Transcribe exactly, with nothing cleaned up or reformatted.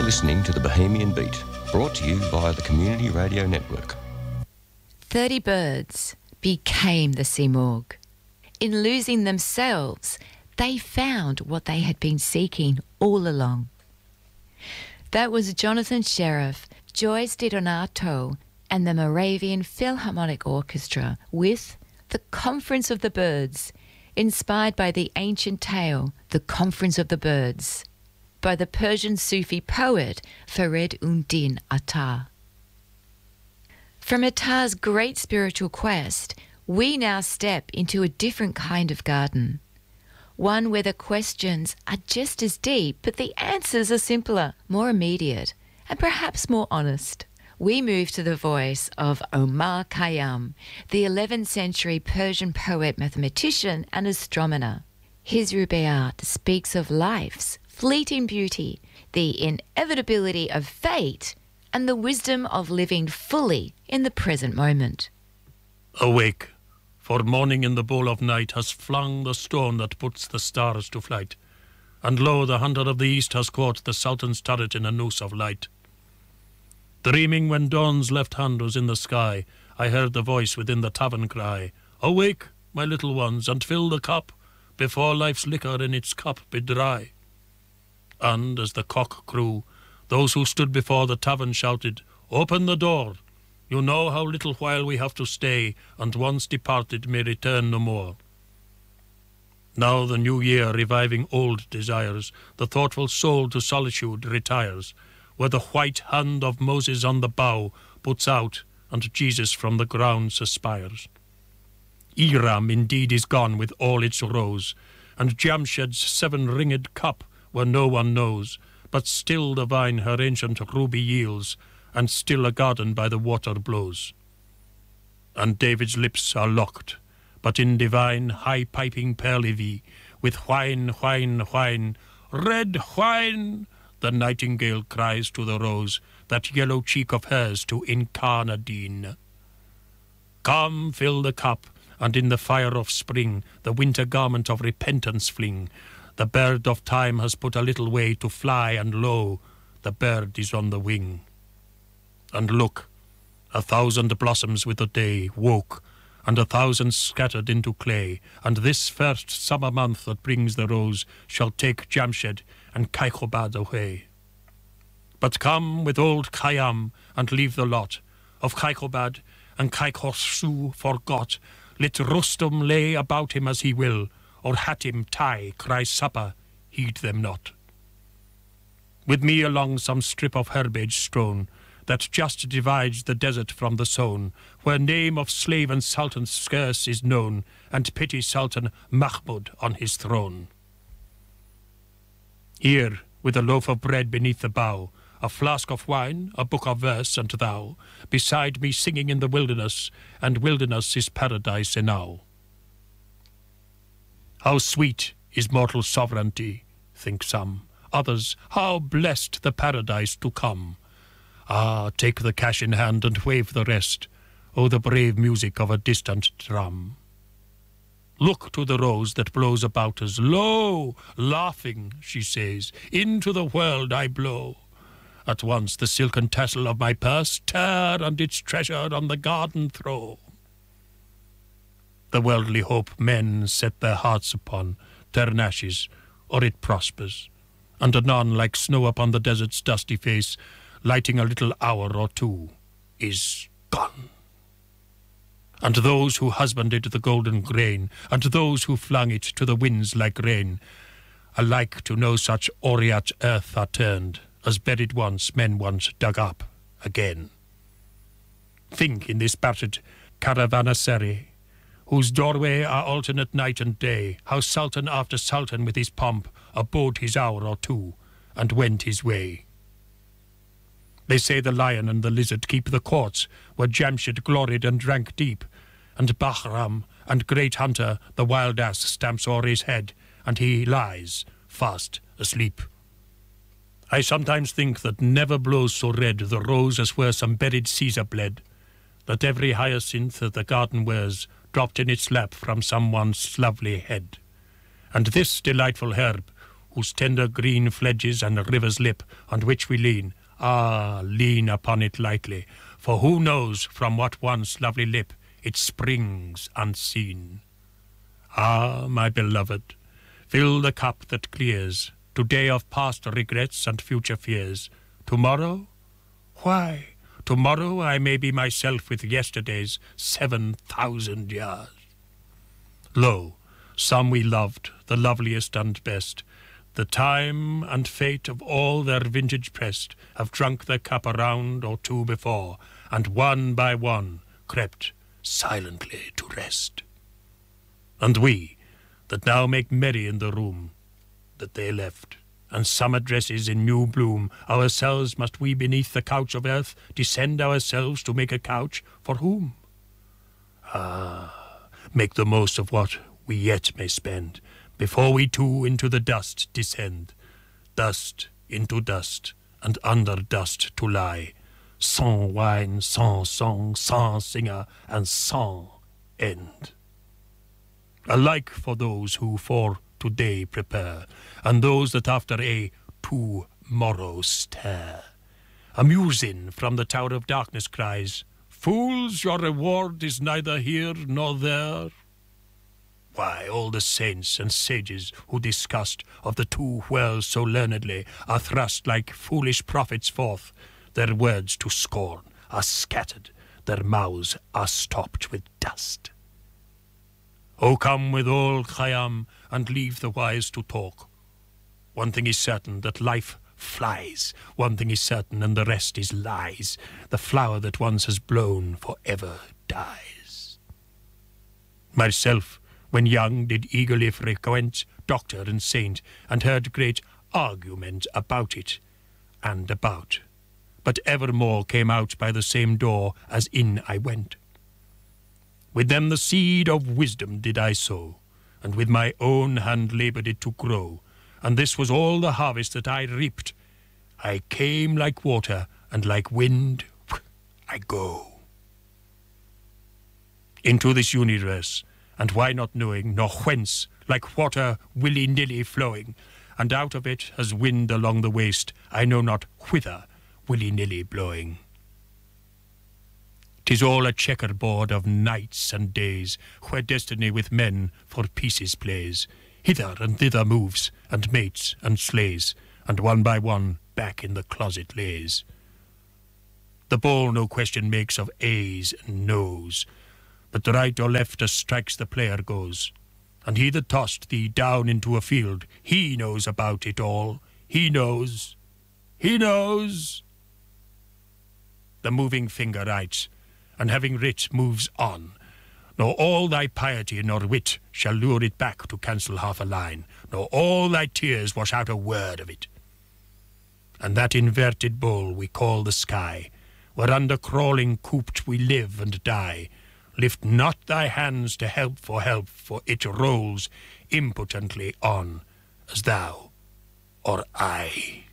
listening to the Bohemian Beat, brought to you via the Community Radio Network. Thirty birds became the Simorg. In losing themselves, they found what they had been seeking all along. That was Jonathan Sheriff, Joyce DiDonato, and the Moravian Philharmonic Orchestra with The Conference of the Birds, inspired by the ancient tale, The Conference of the Birds, by the Persian Sufi poet Farid-ud-Din Attar. From Attar's great spiritual quest, we now step into a different kind of garden, one where the questions are just as deep, but the answers are simpler, more immediate, and perhaps more honest. We move to the voice of Omar Khayyam, the eleventh century Persian poet, mathematician, and astronomer. His Rubaiyat speaks of life's fleeting beauty, the inevitability of fate, and the wisdom of living fully in the present moment. Awake, for morning in the bowl of night has flung the stone that puts the stars to flight, and lo, the hunter of the east has caught the Sultan's turret in a noose of light. Dreaming when dawn's left hand was in the sky, I heard the voice within the tavern cry, Awake, my little ones, and fill the cup, before life's liquor in its cup be dry. And as the cock crew, those who stood before the tavern shouted, Open the door! You know how little while we have to stay, and once departed may return no more. Now the new year reviving old desires, the thoughtful soul to solitude retires, where the white hand of Moses on the bough puts out, and Jesus from the ground suspires. Iram indeed is gone with all its rose, and Jamshed's seven-ringed cup where no one knows, but still the vine her ancient ruby yields, and still a garden by the water blows. And David's lips are locked, but in divine high-piping perlivy, with wine, wine, wine, red wine, the nightingale cries to the rose, that yellow cheek of hers to Incarnadine. Come, fill the cup, and in the fire of spring the winter garment of repentance fling. The bird of time has put a little way to fly, and lo, the bird is on the wing. And look, a thousand blossoms with the day woke, and a thousand scattered into clay, and this first summer month that brings the rose shall take Jamshed and Kaikhobad away. But come with old Khayyam and leave the lot of Kaikhobad and Kaikhossu forgot. Let Rustum lay about him as he will, or Hatim Tai cry supper, heed them not. With me along some strip of herbage strown, that just divides the desert from the sown, where name of slave and sultan scarce is known, and pity Sultan Mahmud on his throne. Here, with a loaf of bread beneath the bough, a flask of wine, a book of verse, and thou, beside me singing in the wilderness, and wilderness is paradise enow. How sweet is mortal sovereignty, think some. Others, how blessed the paradise to come. Ah, take the cash in hand and wave the rest. Oh, the brave music of a distant drum. Look to the rose that blows about us. Lo, laughing, she says, into the world I blow. At once the silken tassel of my purse tear, and its treasure on the garden throw. The worldly hope men set their hearts upon turn ashes, or it prospers, and anon, like snow upon the desert's dusty face, lighting a little hour or two, is gone. And those who husbanded the golden grain, and those who flung it to the winds like rain, alike to no such aureate earth are turned, as buried once men once dug up again. Think in this battered caravanserai, whose doorway are alternate night and day, how sultan after sultan with his pomp abode his hour or two, and went his way. They say the lion and the lizard keep the courts where Jamshed gloried and drank deep, and Bahram and great hunter the wild ass stamps o'er his head, and he lies fast asleep. I sometimes think that never blows so red the rose as where some buried Caesar bled, that every hyacinth that the garden wears dropped in its lap from some once lovely head. And this delightful herb, whose tender green fledges and river's lip, on which we lean. Ah, lean upon it lightly, for who knows from what once lovely lip it springs unseen. Ah, my beloved, fill the cup that clears, today of past regrets and future fears. Tomorrow? Why, tomorrow I may be myself with yesterday's seven thousand years. Lo, some we loved, the loveliest and best, the time and fate of all their vintage pressed, have drunk their cup a round or two before, and one by one crept silently to rest. And we, that now make merry in the room that they left, and summer dresses in new bloom, ourselves must we beneath the couch of earth descend ourselves to make a couch for whom? Ah, make the most of what we yet may spend, before we too into the dust descend, dust into dust, and under dust to lie, sans wine, sans song, sans singer, and sans end. Alike for those who for today prepare, and those that after a to-morrow stare. A muezzin from the tower of darkness cries, "Fools, your reward is neither here nor there." Why, all the saints and sages who discussed of the two worlds so learnedly are thrust like foolish prophets forth. Their words to scorn are scattered, their mouths are stopped with dust. O come with all Khayyam and leave the wise to talk. One thing is certain, that life flies. One thing is certain, and the rest is lies. The flower that once has blown forever dies. Myself, when young, did eagerly frequent doctor and saint, and heard great argument about it and about. But evermore came out by the same door as in I went. With them the seed of wisdom did I sow, and with my own hand laboured it to grow, and this was all the harvest that I reaped. I came like water, and like wind I go. Into this universe, and why not knowing, nor whence, like water willy-nilly flowing, and out of it as wind along the waste, I know not whither willy-nilly blowing. 'Tis all a checkerboard of nights and days, where destiny with men for pieces plays, hither and thither moves, and mates and slays, and one by one back in the closet lays. The ball no question makes of ayes and noes, but right or left as strikes the player goes. And he that tossed thee down into a field, he knows about it all. He knows. He knows. The moving finger writes, and having writ moves on. Nor all thy piety nor wit shall lure it back to cancel half a line, nor all thy tears wash out a word of it. And that inverted bowl we call the sky, whereunder crawling cooped we live and die, lift not thy hands to help for help, for it rolls impotently on, as thou or I.